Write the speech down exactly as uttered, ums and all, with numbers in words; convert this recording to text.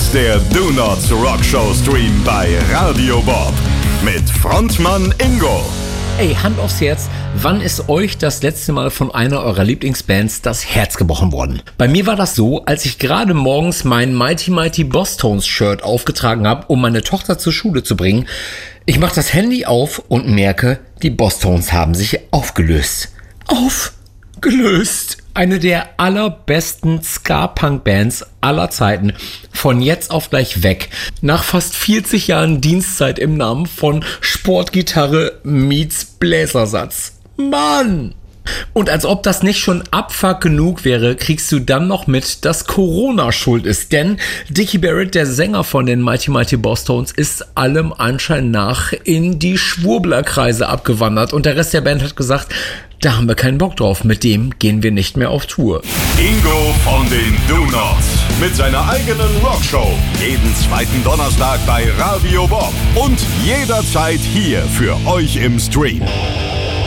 ist der Do Nots Rock Show Stream bei Radio Bob mit Frontmann Ingo. Ey, Hand aufs Herz, wann ist euch das letzte Mal von einer eurer Lieblingsbands das Herz gebrochen worden? Bei mir war das so, als ich gerade morgens mein Mighty Mighty Bosstones Shirt aufgetragen habe, um meine Tochter zur Schule zu bringen. Ich mache das Handy auf und merke, die Bosstones haben sich aufgelöst. Aufgelöst! Eine der allerbesten Ska-Punk-Bands aller Zeiten. Von jetzt auf gleich weg. Nach fast vierzig Jahren Dienstzeit im Namen von Sportgitarre meets Bläsersatz. Mann! Und als ob das nicht schon Abfuck genug wäre, kriegst du dann noch mit, dass Corona schuld ist. Denn Dickie Barrett, der Sänger von den Mighty Mighty Bosstones, ist allem Anschein nach in die Schwurblerkreise abgewandert. Und der Rest der Band hat gesagt, da haben wir keinen Bock drauf, mit dem gehen wir nicht mehr auf Tour. Ingo von den Do Nots mit seiner eigenen Rockshow. Jeden zweiten Donnerstag bei Radio Bob. Und jederzeit hier für euch im Stream.